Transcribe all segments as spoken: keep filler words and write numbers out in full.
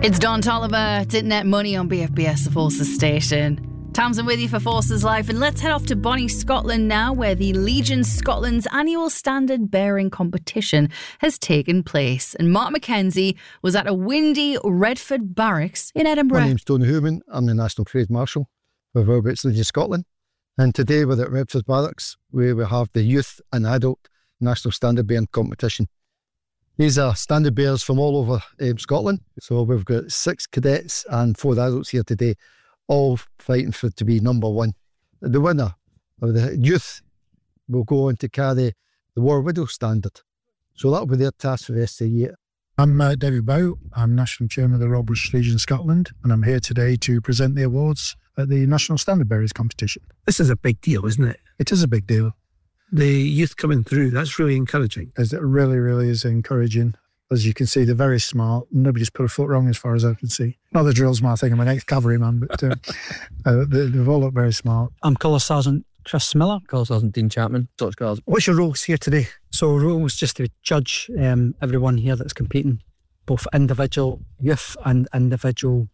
It's Don Tolliver, it's Internet Money on B F B S, the Forces station. Tamsin with you for Forces Life, and let's head off to Bonnie, Scotland now, where the Legion Scotland's annual standard bearing competition has taken place. And Mark McKenzie was at a windy Redford Barracks in Edinburgh. My name's Tony Hooman, I'm the National Trade Marshal for Whereabouts Legion Scotland. And today we're at Redford Barracks, where we have the Youth and Adult National Standard Bearing Competition. These are standard bearers from all over um, Scotland. So we've got six cadets and four adults here today, all fighting for to be number one. The winner of the youth will go on to carry the War Widow standard. So that'll be their task for the rest of the year. I'm uh, David Bow. I'm National Chairman of the Royal British Legion Scotland, and I'm here today to present the awards at the National Standard Bearers competition. This is a big deal, isn't it? It is a big deal. The youth coming through, that's really encouraging. It really, really is encouraging. As you can see, they're very smart. Nobody's put a foot wrong as far as I can see. Not the drill's my thing, I'm an ex-cavalryman, but uh, uh, they, they've all looked very smart. I'm Colour Sergeant Chris Miller. Colour Sergeant Dean Chapman. Dutch Guards. What's your roles here today? So role is just to judge um, everyone here that's competing, both individual youth and individual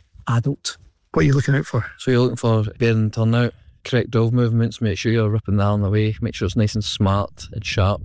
adult. What are you looking out for? So you're looking for bearing turnout, correct drill movements, make sure you're ripping the arm away, make sure it's nice and smart and sharp.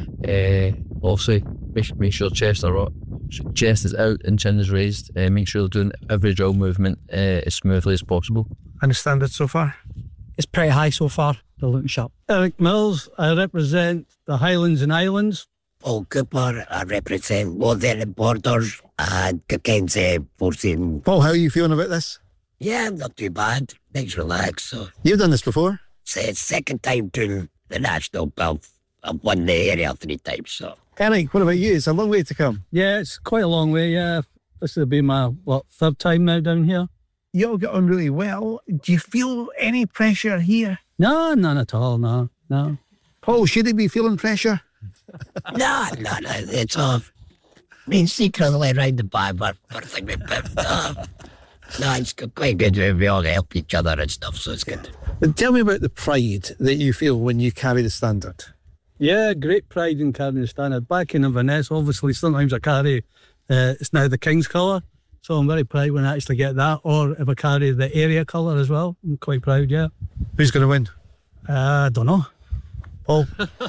Uh, obviously, make, make sure chest, are, chest is out and chin is raised. Uh, make sure you're doing every drill movement uh, as smoothly as possible. And the standard so far? It's pretty high so far. They're looking sharp. Eric Mills, I represent the Highlands and Islands. Paul Cooper, I represent Northern Borders and Kirkensay Forcing. Paul, how are you feeling about this? Yeah, I'm not too bad. Nice relax. So. You've done this before? It's the second time to the national belt. I've won the area three times. So. Eric, what about you? It's a long way to come. Yeah, it's quite a long way, yeah. This will be my, what, third time now down here. You all get on really well. Do you feel any pressure here? No, none at all, no, no. Paul, should he be feeling pressure? no, no, no, it's off. I mean, secretly around the bar, but I think we but, uh, no, it's quite good. We all help each other and stuff, so it's good. And tell me about the pride that you feel when you carry the standard. Yeah, great pride in carrying the standard. Back in Inverness, obviously, sometimes I carry, uh, it's now the King's colour, so I'm very proud when I actually get that, or if I carry the area colour as well, I'm quite proud, yeah. Who's going to win? Uh, I don't know. Paul?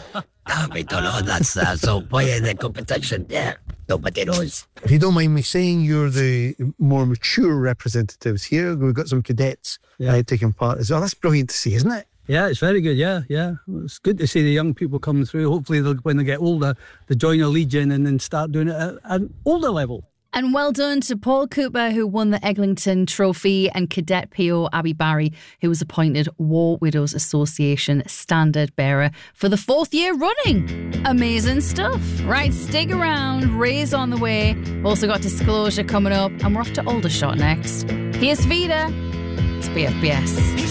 no, we don't know. That's uh, so point in the competition, yeah. Nobody knows. If you don't mind me saying, you're the more mature representatives here. We've got some cadets yeah. uh, taking part as well. That's brilliant to see, isn't it? Yeah, it's very good, yeah, yeah. It's good to see the young people coming through. Hopefully, they'll, when they get older, they join the Legion and then start doing it at an older level. And well done to Paul Cooper, who won the Eglinton Trophy, and Cadet P O Abby Barry, who was appointed War Widows Association Standard Bearer for the fourth year running. Amazing stuff. Right, stick around. Ray's on the way. We've also got Disclosure coming up, and we're off to Aldershot next. Here's Vida. It's B F B S.